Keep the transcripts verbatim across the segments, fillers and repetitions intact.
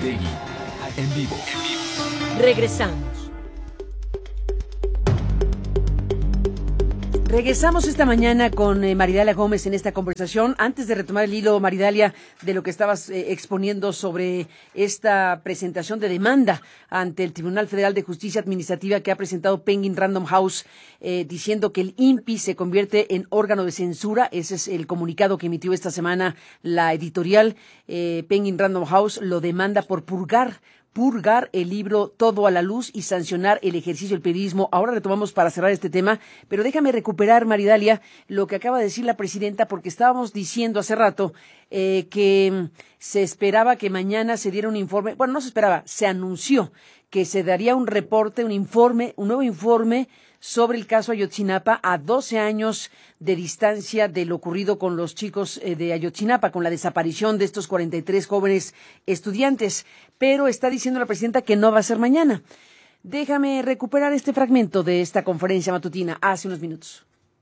Aristegui, en vivo. Regresamos. Regresamos esta mañana con eh, Maridalia Gómez en esta conversación. Antes de retomar el hilo, Maridalia, de lo que estabas eh, exponiendo sobre esta presentación de demanda ante el Tribunal Federal de Justicia Administrativa que ha presentado Penguin Random House, eh, diciendo que el I N P I se convierte en órgano de censura. Ese es el comunicado que emitió esta semana la editorial. Eh, Penguin Random House lo demanda por purgar purgar el libro Todo a la Luz y sancionar el ejercicio del periodismo. Ahora retomamos para cerrar este tema, pero déjame recuperar, Maridalia, lo que acaba de decir la presidenta, porque estábamos diciendo hace rato eh, que se esperaba que mañana se diera un informe, bueno, no se esperaba, se anunció que se daría un reporte, un informe, un nuevo informe sobre el caso Ayotzinapa a doce años de distancia de lo ocurrido con los chicos eh, de Ayotzinapa, con la desaparición de estos cuarenta y tres jóvenes estudiantes. Pero está diciendo la presidenta que no va a ser mañana. Déjame recuperar este fragmento de esta conferencia matutina hace unos minutos.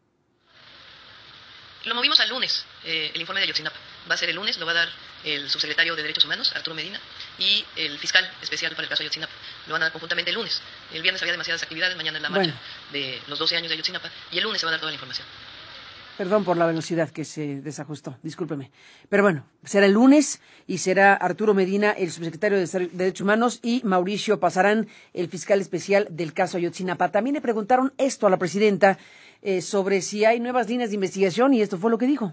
Lo movimos al lunes, eh, el informe de Ayotzinapa. Va a ser el lunes, lo va a dar el subsecretario de Derechos Humanos, Arturo Medina, y el fiscal especial para el caso Ayotzinapa. Lo van a dar conjuntamente el lunes. El viernes había demasiadas actividades, mañana es la marcha bueno. de los doce años de Ayotzinapa, y el lunes se va a dar toda la información. Perdón por la velocidad que se desajustó, discúlpeme. Pero bueno, será el lunes y será Arturo Medina, el subsecretario de Derechos Humanos, y Mauricio Pasarán, el fiscal especial del caso Ayotzinapa. También le preguntaron esto a la presidenta eh, sobre si hay nuevas líneas de investigación, y esto fue lo que dijo.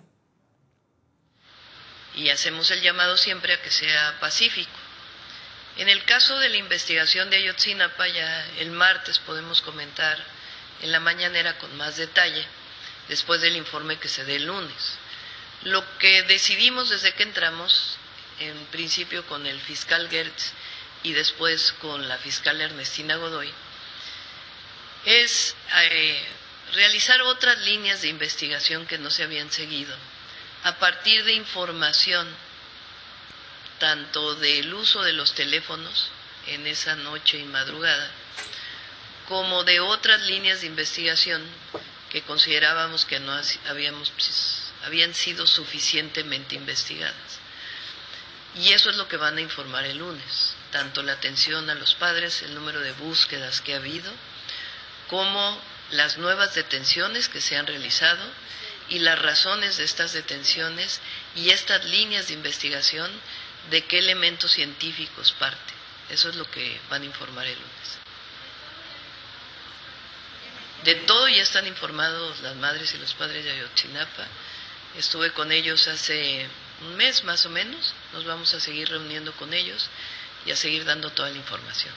Y hacemos el llamado siempre a que sea pacífico. En el caso de la investigación de Ayotzinapa, ya el martes podemos comentar en la mañanera con más detalle, después del informe que se dé el lunes. Lo que decidimos desde que entramos, en principio con el fiscal Gertz y después con la fiscal Ernestina Godoy, es eh, realizar otras líneas de investigación que no se habían seguido, a partir de información tanto del uso de los teléfonos en esa noche y madrugada, como de otras líneas de investigación que considerábamos que no habíamos, habían sido suficientemente investigadas. Y eso es lo que van a informar el lunes, tanto la atención a los padres, el número de búsquedas que ha habido, como las nuevas detenciones que se han realizado y las razones de estas detenciones y estas líneas de investigación, de qué elementos científicos parte. Eso es lo que van a informar el lunes. De todo ya están informados las madres y los padres de Ayotzinapa. Estuve con ellos hace un mes más o menos. Nos vamos a seguir reuniendo con ellos y a seguir dando toda la información.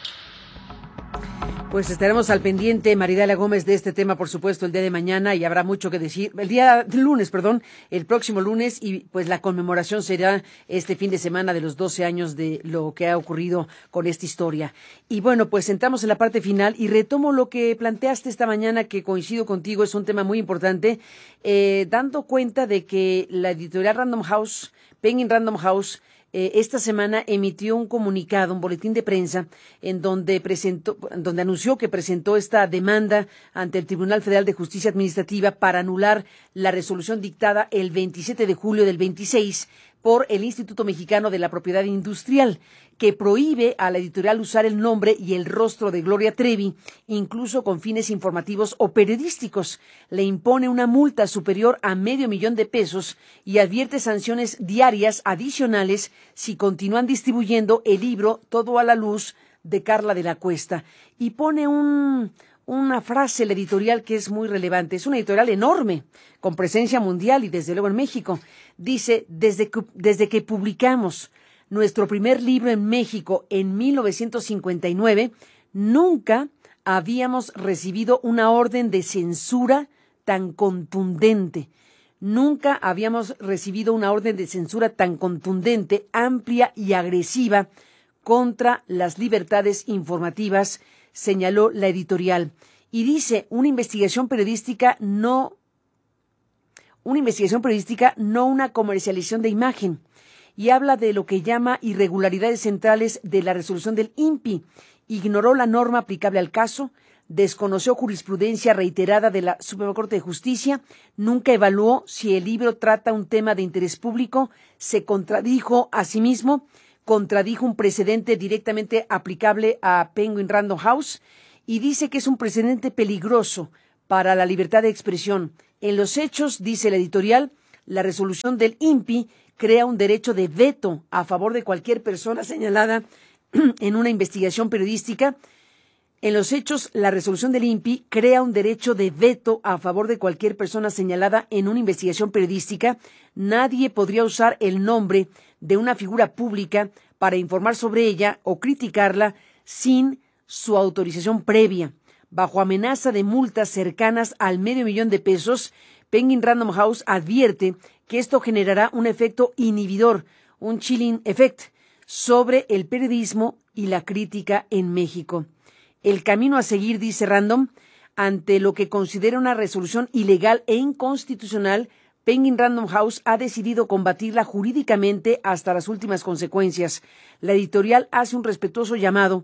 Pues estaremos al pendiente, Maridalia Gómez, de este tema, por supuesto, el día de mañana, y habrá mucho que decir. El día del lunes, perdón, el próximo lunes, y pues la conmemoración será este fin de semana de los doce años de lo que ha ocurrido con esta historia. Y bueno, pues entramos en la parte final y retomo lo que planteaste esta mañana, que coincido contigo, es un tema muy importante, eh, dando cuenta de que la editorial Random House, Penguin Random House, Eh, esta semana emitió un comunicado, un boletín de prensa, en donde presentó, donde anunció que presentó esta demanda ante el Tribunal Federal de Justicia Administrativa para anular la resolución dictada el veintisiete de julio del veintiséis por el Instituto Mexicano de la Propiedad Industrial, que prohíbe a la editorial usar el nombre y el rostro de Gloria Trevi, incluso con fines informativos o periodísticos. Le impone una multa superior a medio millón de pesos y advierte sanciones diarias adicionales si continúan distribuyendo el libro Todo a la Luz de Carla de la Cuesta. Y pone un... una frase, el editorial, que es muy relevante. Es una editorial enorme, con presencia mundial y desde luego en México. Dice, desde que, desde que publicamos nuestro primer libro en México en mil novecientos cincuenta y nueve, nunca habíamos recibido una orden de censura tan contundente. Nunca habíamos recibido una orden de censura tan contundente, amplia y agresiva contra las libertades informativas, señaló la editorial. Y dice, una investigación periodística no, una investigación periodística, no una comercialización de imagen. Y habla de lo que llama irregularidades centrales de la resolución del I N P I. Ignoró la norma aplicable al caso, desconoció jurisprudencia reiterada de la Suprema Corte de Justicia, nunca evaluó si el libro trata un tema de interés público, se contradijo a sí mismo, contradijo un precedente directamente aplicable a Penguin Random House y dice que es un precedente peligroso para la libertad de expresión. En los hechos, dice el editorial, la resolución del I N P I crea un derecho de veto a favor de cualquier persona señalada en una investigación periodística. En los hechos, la resolución del I N P I crea un derecho de veto a favor de cualquier persona señalada en una investigación periodística. Nadie podría usar el nombre de una figura pública para informar sobre ella o criticarla sin su autorización previa. Bajo amenaza de multas cercanas al medio millón de pesos, Penguin Random House advierte que esto generará un efecto inhibidor, un chilling effect, sobre el periodismo y la crítica en México. El camino a seguir, dice Random, ante lo que considera una resolución ilegal e inconstitucional, Penguin Random House ha decidido combatirla jurídicamente hasta las últimas consecuencias. La editorial hace un respetuoso llamado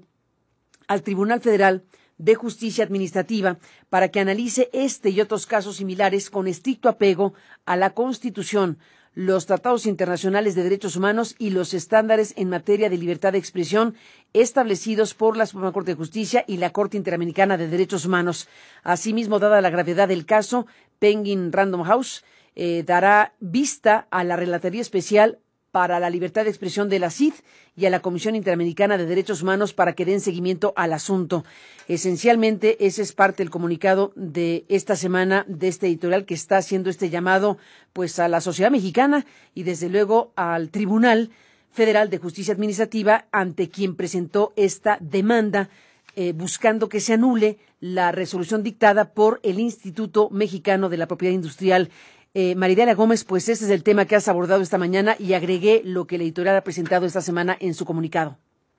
al Tribunal Federal de Justicia Administrativa para que analice este y otros casos similares con estricto apego a la Constitución, los tratados internacionales de derechos humanos y los estándares en materia de libertad de expresión establecidos por la Suprema Corte de Justicia y la Corte Interamericana de Derechos Humanos. Asimismo, dada la gravedad del caso, Penguin Random House eh, dará vista a la Relatoría Especial para la Libertad de Expresión de la C I D y a la Comisión Interamericana de Derechos Humanos para que den seguimiento al asunto. Esencialmente, ese es parte del comunicado de esta semana de este editorial que está haciendo este llamado pues a la sociedad mexicana y desde luego al Tribunal Federal de Justicia Administrativa ante quien presentó esta demanda eh, buscando que se anule la resolución dictada por el Instituto Mexicano de la Propiedad Industrial. Eh, Maridalia Gómez, pues ese es el tema que has abordado esta mañana y agregué lo que la editorial ha presentado esta semana en su comunicado.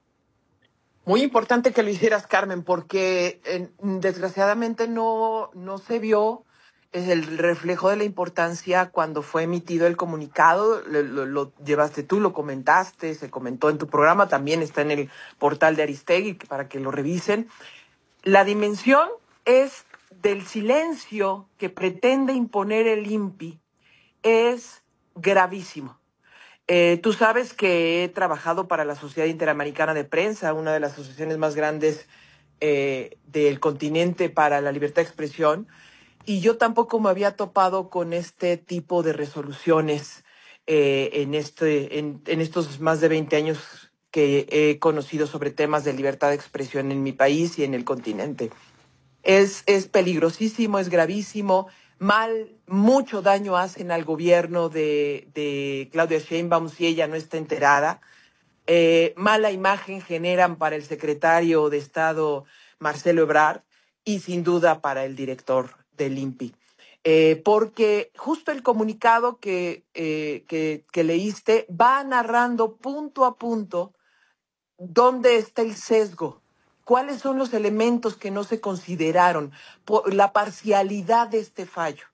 Muy importante que lo hicieras, Carmen, porque eh, desgraciadamente no, no se vio el reflejo de la importancia cuando fue emitido el comunicado. Lo, lo, lo llevaste tú, lo comentaste, se comentó en tu programa, también está en el portal de Aristegui para que lo revisen. La dimensión es del silencio que pretende imponer el I N P I es gravísimo. Eh, tú sabes que he trabajado para la Sociedad Interamericana de Prensa, una de las asociaciones más grandes eh, del continente para la libertad de expresión, y yo tampoco me había topado con este tipo de resoluciones eh, en, este, en, en estos más de veinte años que he conocido sobre temas de libertad de expresión en mi país y en el continente. Es, es peligrosísimo, es gravísimo, mal, mucho daño hacen al gobierno de, de Claudia Sheinbaum si ella no está enterada. Eh, mala imagen generan para el secretario de Estado Marcelo Ebrard y sin duda para el director del I N P I. Eh, porque justo el comunicado que, eh, que, que leíste va narrando punto a punto dónde está el sesgo. ¿Cuáles son los elementos que no se consideraron? Por la parcialidad de este fallo.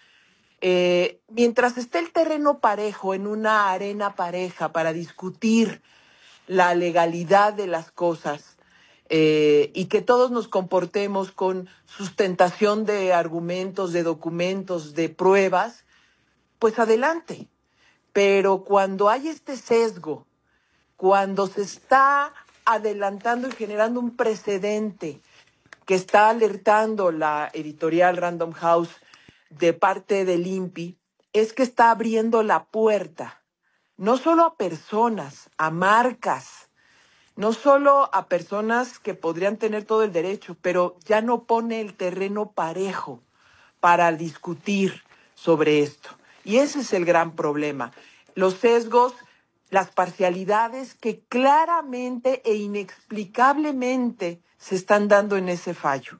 Eh, mientras esté el terreno parejo, en una arena pareja para discutir la legalidad de las cosas eh, y que todos nos comportemos con sustentación de argumentos, de documentos, de pruebas, pues adelante. Pero cuando hay este sesgo, cuando se está adelantando y generando un precedente que está alertando la editorial Random House de parte del I N P I, es que está abriendo la puerta, no solo a personas, a marcas, no solo a personas que podrían tener todo el derecho, pero ya no pone el terreno parejo para discutir sobre esto. Y ese es el gran problema. Los sesgos, las parcialidades que claramente e inexplicablemente se están dando en ese fallo.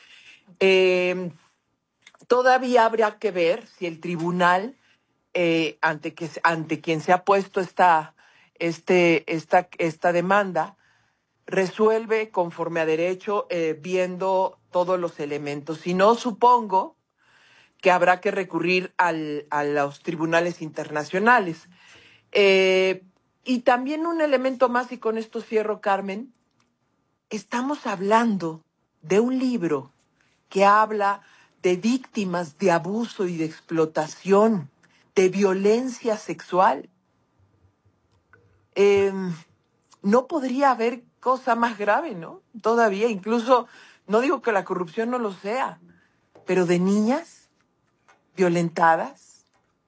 Eh, todavía habrá que ver si el tribunal, eh, ante, que, ante quien se ha puesto esta, este, esta, esta demanda, resuelve conforme a derecho, eh, viendo todos los elementos. Si no, supongo que habrá que recurrir al, a los tribunales internacionales. Eh, y también un elemento más, y con esto cierro, Carmen, estamos hablando de un libro que habla de víctimas de abuso y de explotación, de violencia sexual. Eh, no podría haber cosa más grave, ¿no? Todavía, incluso, no digo que la corrupción no lo sea, pero de niñas violentadas.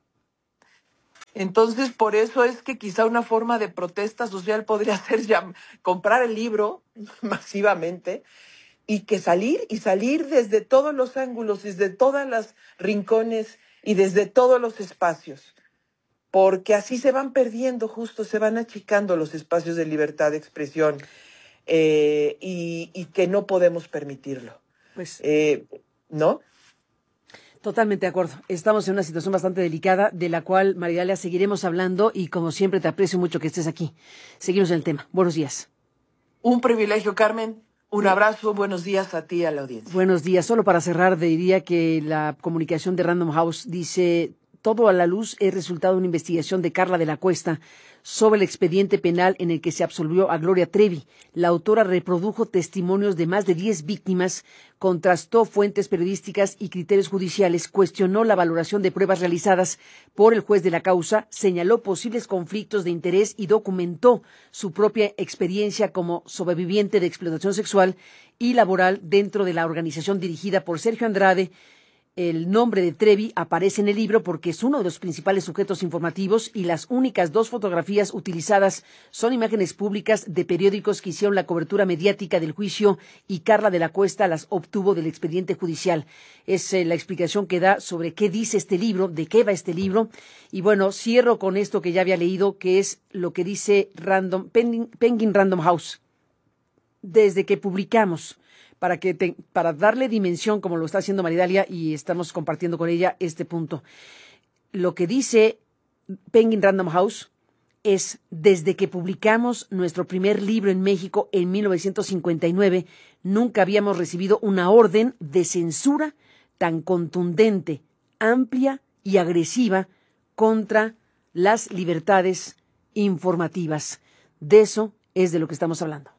Entonces, por eso es que quizá una forma de protesta social podría ser ya comprar el libro masivamente y que salir, y salir desde todos los ángulos, desde todos los rincones y desde todos los espacios. Porque así se van perdiendo, justo se van achicando los espacios de libertad de expresión eh, y, y que no podemos permitirlo. Pues, eh, ¿no? Totalmente de acuerdo. Estamos en una situación bastante delicada de la cual, Maridalia, seguiremos hablando y como siempre te aprecio mucho que estés aquí. Seguimos en el tema. Buenos días. Un privilegio, Carmen. Un abrazo. Buenos días a ti y a la audiencia. Buenos días. Solo para cerrar, diría que la comunicación de Random House dice: todo a la luz es resultado de una investigación de Carla de la Cuesta sobre el expediente penal en el que se absolvió a Gloria Trevi. La autora reprodujo testimonios de más de diez víctimas, contrastó fuentes periodísticas y criterios judiciales, cuestionó la valoración de pruebas realizadas por el juez de la causa, señaló posibles conflictos de interés y documentó su propia experiencia como sobreviviente de explotación sexual y laboral dentro de la organización dirigida por Sergio Andrade. El nombre de Trevi aparece en el libro porque es uno de los principales sujetos informativos y las únicas dos fotografías utilizadas son imágenes públicas de periódicos que hicieron la cobertura mediática del juicio y Carla de la Cuesta las obtuvo del expediente judicial. Es eh, la explicación que da sobre qué dice este libro, de qué va este libro. Y bueno, cierro con esto que ya había leído, que es lo que dice Random, Penguin, Penguin Random House. Desde que publicamos, para que te, para darle dimensión como lo está haciendo Maridalia y estamos compartiendo con ella este punto. Lo que dice Penguin Random House es: desde que publicamos nuestro primer libro en México en mil novecientos cincuenta y nueve, nunca habíamos recibido una orden de censura tan contundente, amplia y agresiva contra las libertades informativas. De eso es de lo que estamos hablando.